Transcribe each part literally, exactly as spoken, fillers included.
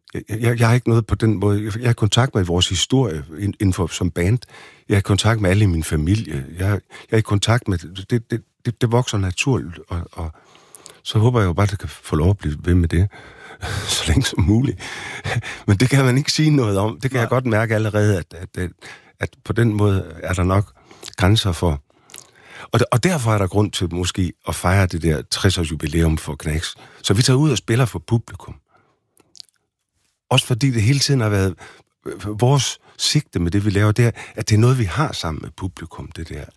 Jeg, jeg, jeg har ikke noget på den måde. Jeg, jeg har kontakt med vores historie inden for som band. Jeg har kontakt med alle i min familie. Jeg, jeg er i kontakt med... Det, det, det, det vokser naturligt, og, og så håber jeg jo bare, at det kan få lov at blive ved med det, så længe som muligt. Men det kan man ikke sige noget om. Det kan Nej. jeg godt mærke allerede, at, at, at, at på den måde er der nok grænser for... Og, og derfor er der grund til måske at fejre det der tres-års jubilæum for Knacks. Så vi tager ud og spiller for publikum. Også fordi det hele tiden har været vores sigte med det, vi laver, det er, at det er noget, vi har sammen med publikum, det der.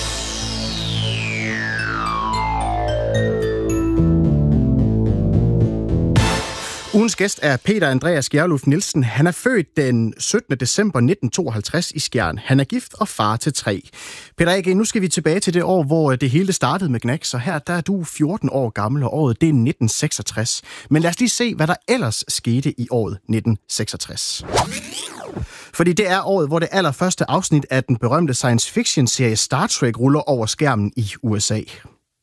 Ugens gæst er Peter Andreas Gjerluf Nielsen. Han er født den syttende december nitten tooghalvtreds i Skjern. Han er gift og far til tre. Peter A G, nu skal vi tilbage til det år, hvor det hele startede med Knacks, og her der er du fjorten år gammel, og året det er nitten seksogtres. Men lad os lige se, hvad der ellers skete i året nitten seksogtres. Fordi det er året, hvor det allerførste afsnit af den berømte science fiction-serie Star Trek ruller over skærmen i U S A.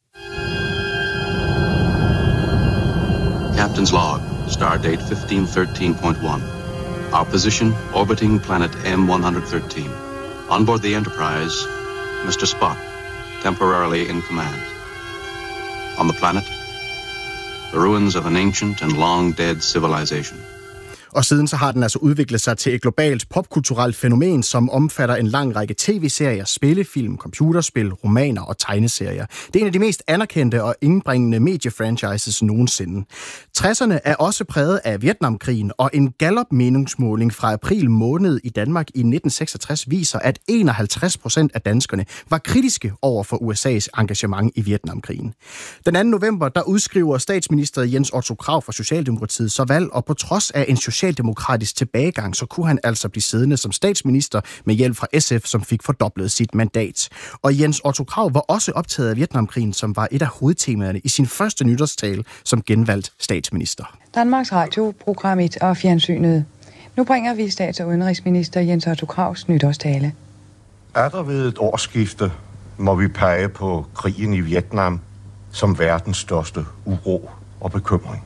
Captain's log. Stardate fifteen thirteen point one. Our position, orbiting planet M one thirteen. On board the Enterprise, Mister Spock, temporarily in command. On the planet, the ruins of an ancient and long-dead civilization. Og siden så har den altså udviklet sig til et globalt popkulturelt fænomen, som omfatter en lang række tv-serier, spillefilm, computerspil, romaner og tegneserier. Det er en af de mest anerkendte og indbringende mediefranchises nogensinde. tresserne er også præget af Vietnamkrigen, og en Gallup-meningsmåling fra april måned i Danmark i nitten seksogtres viser, at enoghalvtreds procent af danskerne var kritiske over for U S A's engagement i Vietnamkrigen. Den anden november, der udskriver statsminister Jens Otto Krag fra Socialdemokratiet så valg, og på trods af en socialdemokratisk tilbagegang, så kunne han altså blive siddende som statsminister med hjælp fra S F, som fik fordoblet sit mandat. Og Jens Otto Krag var også optaget af Vietnamkrigen, som var et af hovedtemaerne i sin første nytårstale som genvalgt statsminister. Danmarks Radio, program et og fjernsynet. Nu bringer vi stats- og udenrigsminister Jens Otto Krags nytårstale. Er der ved et årsskifte, må vi pege på krigen i Vietnam som verdens største uro og bekymring.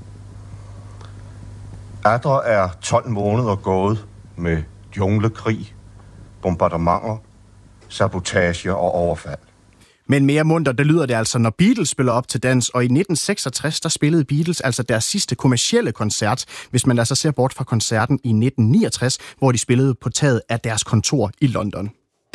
Atter er tolv måneder gået med junglekrig, bombardementer, sabotage og overfald. Men mere munter, det lyder det altså, når Beatles spiller op til dans, og i nitten seksogtres, der spillede Beatles altså deres sidste kommercielle koncert, hvis man altså ser bort fra koncerten i nitten niogtres, hvor de spillede på taget af deres kontor i London.